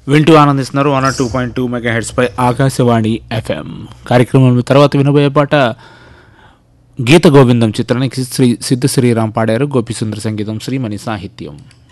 వింటూ ఆనందిస్తున్నారు 102.2 మెగాహెర్ట్జ్ పై ఆకాశవాణి ఎఫ్ఎం కార్యక్రమం. తర్వాత వినబోయే పాట గీత గోవిందం చిత్రానికి శ్రీ సిద్ధ శ్రీరామ్ పాడారు. గోపిసుందర సంగీతం, శ్రీమణి సాహిత్యం.